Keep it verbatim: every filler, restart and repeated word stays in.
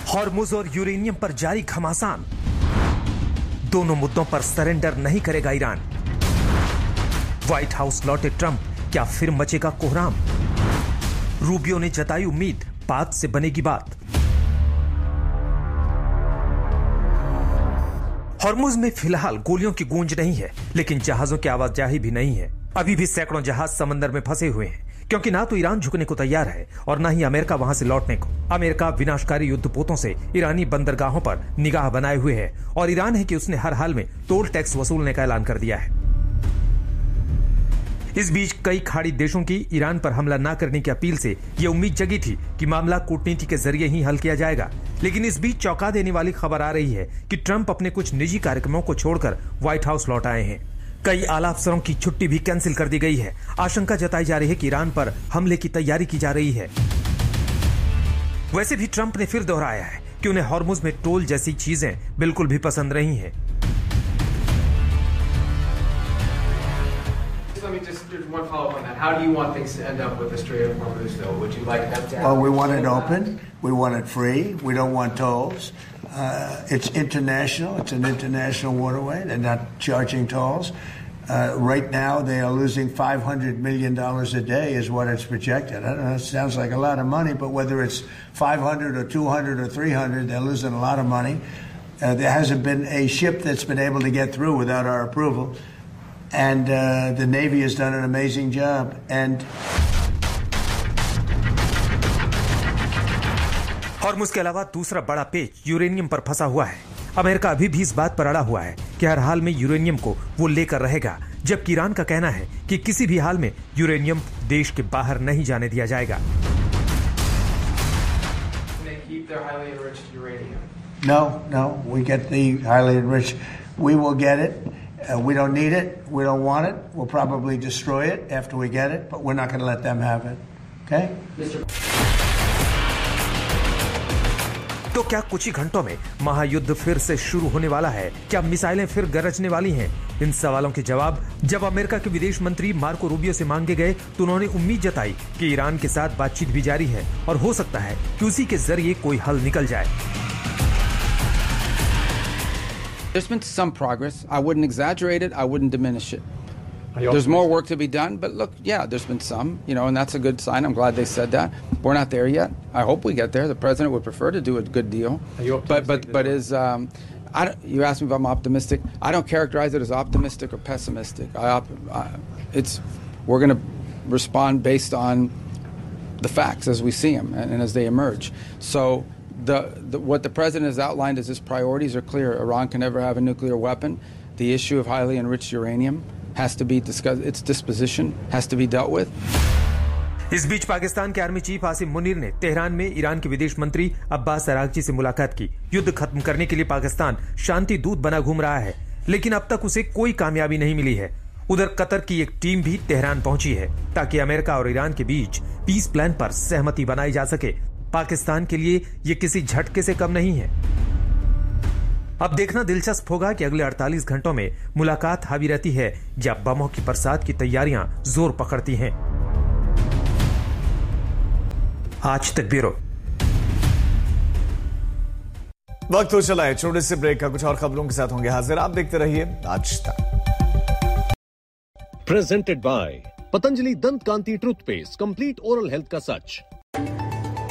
Hormuz और uranium पर जारी घमासान, दोनों मुद्दों पर सरेंडर नहीं करेगा ईरान। व्हाइट हाउस लौटे ट्रंप, क्या फिर मचेगा कोहराम? रूबियो ने जताई उम्मीद, बात से बनेगी बात। हॉर्मुज में फिलहाल गोलियों की गूंज नहीं है, लेकिन जहाजों की आवाजाही भी नहीं है। अभी भी सैकड़ों जहाज समंदर में फंसे हुए हैं, क्योंकि ना तो ईरान झुकने को तैयार है और ना ही अमेरिका वहां से लौटने को। अमेरिका विनाशकारी युद्धपोतों से ईरानी बंदरगाहों पर निगाह बनाए हुए है और ईरान है कि उसने हर हाल में टोल टैक्स वसूलने का ऐलान कर दिया है। इस बीच कई खाड़ी देशों की ईरान पर हमला न करने की अपील से यह उम्मीद जगी थी कि मामला कूटनीति के जरिए ही हल किया जाएगा। लेकिन इस बीच चौंका देने वाली खबर आ रही है कि ट्रंप अपने कुछ निजी कार्यक्रमों को छोड़कर व्हाइट हाउस लौट आए हैं। कई आला अफसरों की छुट्टी भी कैंसिल कर दी गई है। आशंका जताई जा रही है कि ईरान पर हमले की तैयारी की जा रही है। वैसे भी ट्रंप ने फिर दोहराया है कि उन्हें हॉर्मुज में टोल जैसी चीजें बिल्कुल भी पसंद नहीं है। Let me just do one follow-up on that. How do you want things to end up with the Strait of Hormuz, though? Would you like them to have... Well, we want it open. We want it free. We don't want tolls. Uh, it's international. It's an international waterway. They're not charging tolls. Uh, right now, they are losing five hundred million dollars a day is what it's projected. I don't know, it sounds like a lot of money, but whether it's five hundred or two hundred or three hundred, they're losing a lot of money. Uh, there hasn't been a ship that's been able to get through without our approval. And uh, the Navy has done an amazing job. And Hormuz के अलावा दूसरा बड़ा पेच uranium पर फंसा हुआ है। America अभी भी इस बात पर अड़ा हुआ है कि हर हाल में यूरेनियम को वो लेकर रहेगा, जबकि ईरान का कहना है कि किसी भी हाल में यूरेनियम देश के बाहर नहीं जाने दिया जाएगा। No, no, we get the highly enriched. We will get it. Uh, we don't need it. We don't want it. We'll probably destroy it after we get it, but we're not going to let them have it. Okay? Mister तो क्या कुछ ही घंटों में महायुद्ध फिर से शुरू होने वाला है? क्या मिसाइलें फिर गरजने वाली हैं? इन सवालों के जवाब जब अमेरिका के विदेश मंत्री मार्को रूबियो से मांगे गए तो उन्होंने उम्मीद जताई कि ईरान के साथ बातचीत भी जारी है और हो सकता है कि उसी के जरिए कोई हल निकल जाए। There's been some progress. I wouldn't exaggerate it. I wouldn't diminish it. There's more work to be done, but look, yeah, there's been some, you know, and that's a good sign. I'm glad they said that. We're not there yet. I hope we get there. The president would prefer to do a good deal. Are you optimistic? But but but is um, I don't, you asked me if I'm optimistic. I don't characterize it as optimistic or pessimistic. I, op, I it's we're going to respond based on the facts as we see them and, and as they emerge. So. The, the, what the president has outlined as his priorities are clear. Iran can never have a nuclear weapon. The issue of highly enriched uranium has to be discussed. Its disposition has to be dealt with. इस बीच पाकिस्तान के army chief Asim Munir ने Tehran में Iran के विदेश मंत्री Abbas Araghchi से मुलाकात की। युद्ध खत्म करने के लिए पाकिस्तान शांति दूत बना घूम रहा है, लेकिन अब तक उसे कोई कामयाबी नहीं मिली है। उधर कतर की एक टीम भी तेहरान पहुंची है ताकि अमेरिका और ईरान के बीच पीस प्लान पर सहमति बनाई जा सके। पाकिस्तान के लिए ये किसी झटके से कम नहीं है। अब देखना दिलचस्प होगा कि अगले अड़तालीस घंटों में मुलाकात हावी रहती है या बमों की बरसात की तैयारियां जोर पकड़ती हैं। आज तक ब्यूरो। वक्त हो चला है छोटे से ब्रेक का, कुछ और खबरों के साथ होंगे हाजिर। आप देखते रहिए आज तक। प्रेजेंटेड बाय पतंजलि दंत कांति टूथपेस्ट, कंप्लीट ओरल हेल्थ का सच।